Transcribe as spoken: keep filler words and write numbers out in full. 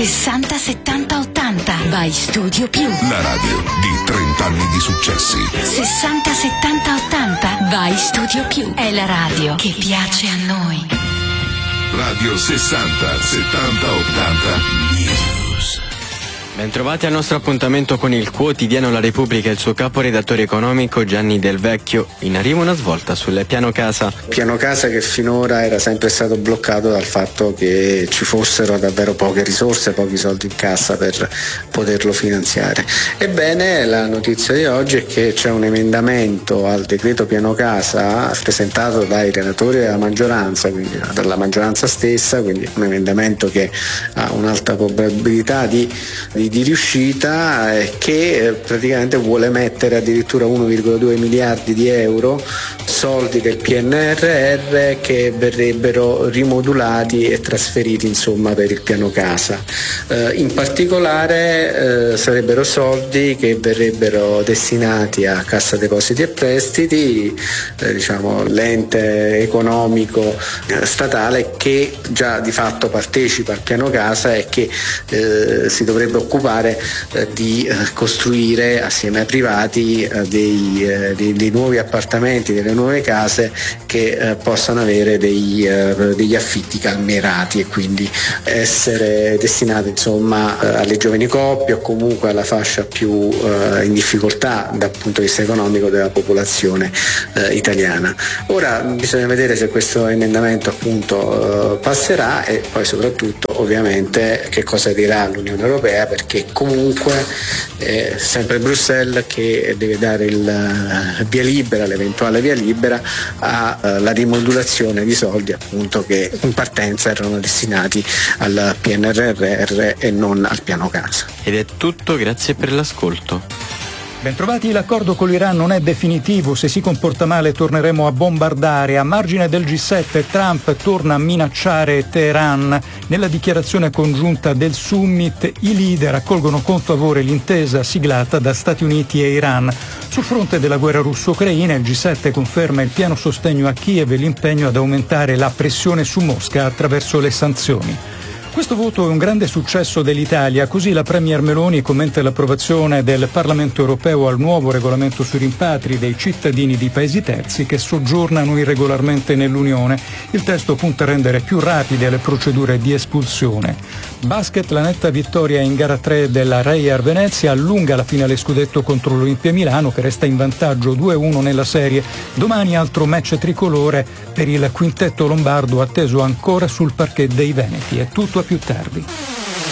sessanta settanta ottanta by Studio Più. La radio di trenta anni di successi. sessanta settanta ottanta by Studio Più. È la radio che piace a noi. Radio sessanta settanta ottanta News. Bentrovati al nostro appuntamento con il quotidiano La Repubblica e il suo caporedattore economico Gianni Del Vecchio. In arrivo una svolta sul piano casa. Piano casa che finora era sempre stato bloccato dal fatto che ci fossero davvero poche risorse, pochi soldi in cassa per poterlo finanziare. Ebbene, la notizia di oggi è che c'è un emendamento al decreto piano casa presentato dai relatori della maggioranza, quindi dalla maggioranza stessa, quindi un emendamento che ha un'alta probabilità di, di di riuscita, eh, che eh, praticamente vuole mettere addirittura uno virgola due miliardi di euro, soldi del P N R R, che verrebbero rimodulati e trasferiti insomma per il piano casa. Eh, in particolare eh, sarebbero soldi che verrebbero destinati a Cassa Depositi e Prestiti, eh, diciamo l'ente economico eh, statale che già di fatto partecipa al piano casa e che eh, si dovrebbe occupare Eh, di eh, costruire assieme ai privati eh, dei, eh, dei, dei nuovi appartamenti, delle nuove case che eh, possano avere dei, eh, degli affitti calmierati e quindi essere destinati insomma eh, alle giovani coppie o comunque alla fascia più eh, in difficoltà dal punto di vista economico della popolazione eh, italiana. Ora bisogna vedere se questo emendamento appunto eh, passerà e poi soprattutto ovviamente che cosa dirà l'Unione Europea, perché che comunque è sempre Bruxelles che deve dare il via libera, l'eventuale via libera alla rimodulazione di soldi appunto che in partenza erano destinati al P N R R e non al piano casa. Ed è tutto, grazie per l'ascolto. Bentrovati, l'accordo con l'Iran non è definitivo, se si comporta male torneremo a bombardare. A margine del G sette Trump torna a minacciare Teheran. Nella dichiarazione congiunta del summit i leader accolgono con favore l'intesa siglata da Stati Uniti e Iran. Sul fronte della guerra russo-ucraina il G sette conferma il pieno sostegno a Kiev e l'impegno ad aumentare la pressione su Mosca attraverso le sanzioni. Questo voto è un grande successo dell'Italia, così la Premier Meloni commenta l'approvazione del Parlamento europeo al nuovo regolamento sui rimpatri dei cittadini di paesi terzi che soggiornano irregolarmente nell'Unione. Il testo punta a rendere più rapide le procedure di espulsione. Basket, la netta vittoria in gara tre della Reyer Venezia allunga la finale scudetto contro l'Olimpia Milano che resta in vantaggio due a uno nella serie. Domani altro match tricolore per il quintetto lombardo atteso ancora sul parquet dei Veneti. È tutto a più tardi.